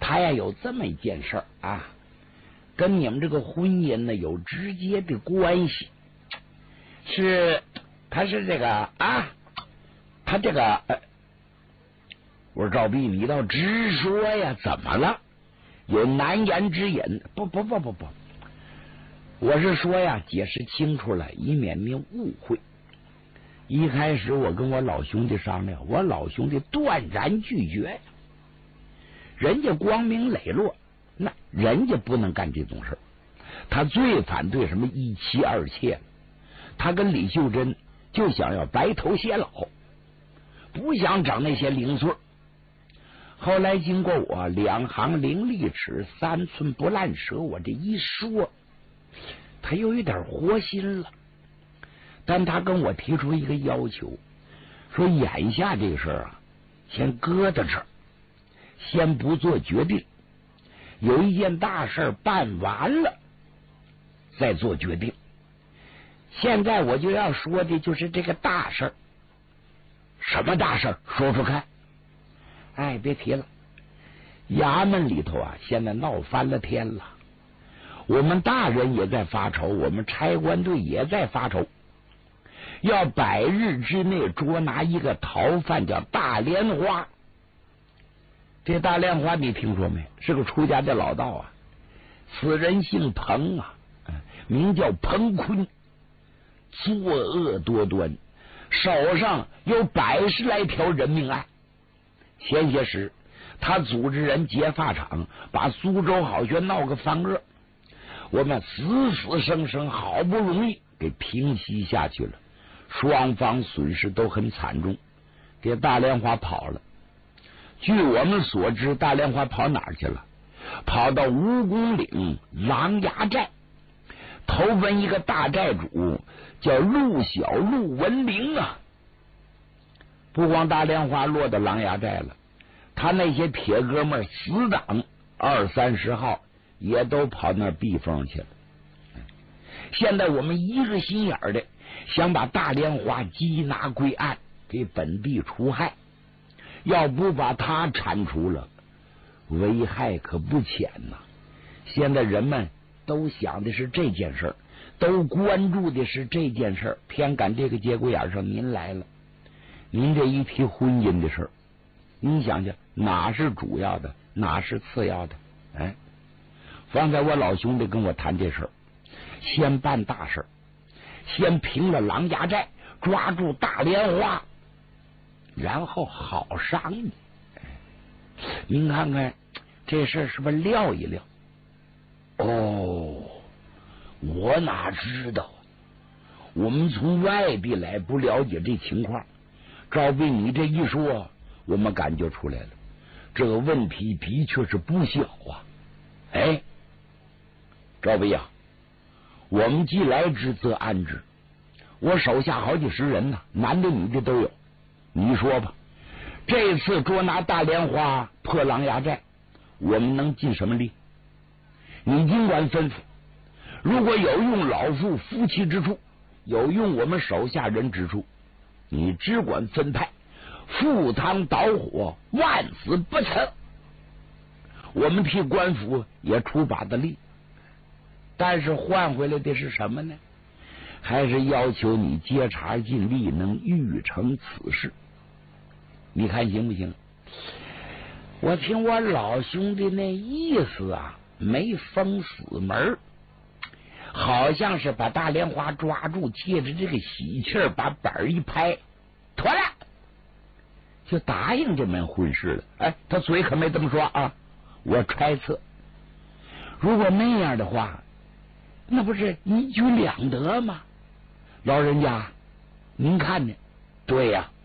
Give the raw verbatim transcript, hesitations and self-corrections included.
他呀有这么一件事儿啊，跟你们这个婚姻呢有直接的关系，是他是这个啊，他这个，呃、我说赵弼，你倒直说呀，怎么了？有难言之隐？不不不不不，我是说呀，解释清楚了，以免您误会。一开始我跟我老兄弟商量，我老兄弟断然拒绝呀。人家光明磊落，那人家不能干这种事儿。他最反对什么一妻二妾，他跟李秀珍就想要白头偕老，不想整那些零碎。后来经过我两行伶俐齿，三寸不烂舌，我这一说，他又有点活心了。但他跟我提出一个要求，说眼下这个事儿啊，先搁在这儿，先不做决定，有一件大事办完了再做决定。现在我就要说的就是这个大事儿。什么大事儿？说说看。哎，别提了，衙门里头啊，现在闹翻了天了。我们大人也在发愁，我们差官队也在发愁，要百日之内捉拿一个逃犯，叫大莲花。这大莲花你听说没？是个出家的老道啊，此人姓彭啊，名叫彭坤，作恶多端，手上有百十来条人命案。前些时他组织人劫法场，把苏州好学闹个翻个，我们死死生生好不容易给平息下去了，双方损失都很惨重。这大莲花跑了，据我们所知，大莲花跑哪儿去了？跑到蜈蚣岭狼牙寨，投奔一个大寨主叫陆小陆文明啊。不光大莲花落到狼牙寨了，他那些铁哥们死党二三十号也都跑那儿避风去了。现在我们一个心眼儿的想把大莲花缉拿归案，给本地除害，要不把他铲除了，危害可不浅呐。现在人们都想的是这件事儿，都关注的是这件事儿，偏赶这个节骨眼上您来了。您这一提婚姻的事儿，您想想哪是主要的，哪是次要的？哎，方才我老兄弟跟我谈这事儿，先办大事，先平了狼牙寨，抓住大莲花，然后好商议。您看看这事儿是不是撂一撂？哦，我哪知道啊？我们从外地来，不了解这情况。赵弼，你这一说，我们感觉出来了，这个问题的确是不小啊。哎，赵弼啊，我们既来之则安之，我手下好几十人呢，男的女的都有。你说吧，这次捉拿大莲花，破狼牙寨，我们能尽什么力？你尽管吩咐，如果有用老妇夫妻之处，有用我们手下人之处，你只管分派，赴汤蹈火，万死不辞。我们替官府也出把的力，但是换回来的是什么呢？还是要求你接茬尽力，能预成此事。你看行不行？我听我老兄弟那意思啊，没封死门，好像是把大莲花抓住，借着这个喜气儿把板儿一拍，妥了，就答应这门婚事了。哎，他嘴可没这么说啊，我揣测，如果那样的话，那不是一举两得吗？老人家，您看呢？对呀、啊。